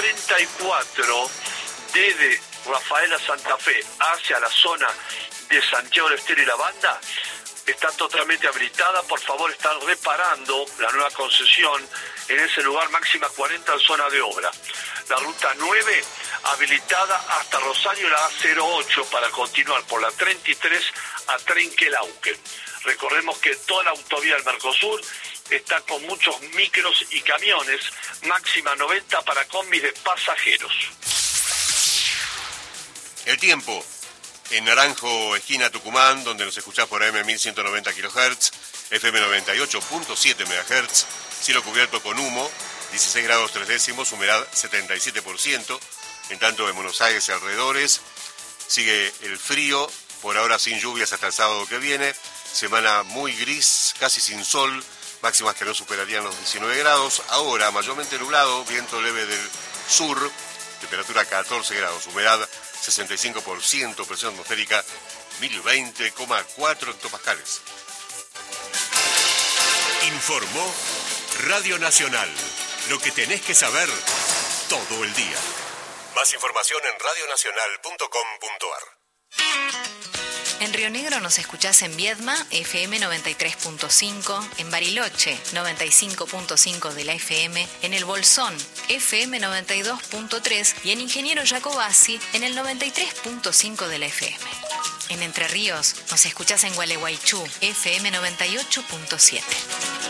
44, desde Rafaela Santa Fe hacia la zona de Santiago del Estero y La Banda, está totalmente habilitada. Por favor, están reparando la nueva concesión en ese lugar, máxima 40 en zona de obra. La ruta 9 habilitada hasta Rosario, la A08 para continuar por la 33 a Trenquelauquen. Recordemos que toda la autovía del Mercosur está con muchos micros y camiones, máxima 90 para combis de pasajeros. El tiempo. En Naranjo, esquina Tucumán, donde nos escuchás por AM 1190 kHz, FM 98.7 MHz, cielo cubierto con humo, 16 grados 3 décimos, humedad 77%. En tanto, en Buenos Aires y alrededores, sigue el frío, por ahora sin lluvias hasta el sábado que viene. Semana muy gris, casi sin sol, máximas que no superarían los 19 grados. Ahora, mayormente nublado, viento leve del sur, temperatura 14 grados, humedad 65%, presión atmosférica 1020,4 hectopascales. Informó Radio Nacional. Lo que tenés que saber todo el día. Más información en radionacional.com.ar. En Río Negro nos escuchás en Viedma, FM 93.5, en Bariloche, 95.5 de la FM, en El Bolsón, FM 92.3 y en Ingeniero Jacobasi, en el 93.5 de la FM. En Entre Ríos nos escuchás en Gualeguaychú, FM 98.7.